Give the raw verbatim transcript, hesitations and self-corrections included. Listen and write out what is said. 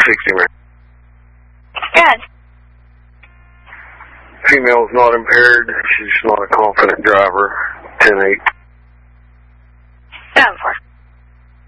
sixty, man. Good. Female's not impaired. She's not a confident driver. ten eight.